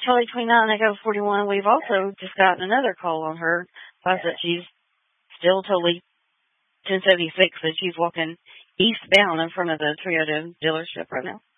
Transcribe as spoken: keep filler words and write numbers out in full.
Charlie twenty-nine, Echo forty-one, we've also just gotten another call on her. Finds that she's still totally ten seventy-six, that she's walking eastbound in front of the Toyota dealership right now.